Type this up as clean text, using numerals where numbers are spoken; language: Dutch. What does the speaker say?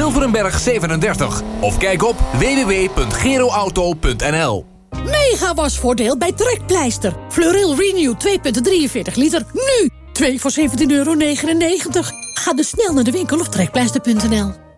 Zilverenberg 37. Of kijk op www.geroauto.nl. Mega wasvoordeel bij Trekpleister. Fleuril Renew 2,43 liter. Nu 2 voor €17,99. Ga dus snel naar de winkel of trekpleister.nl.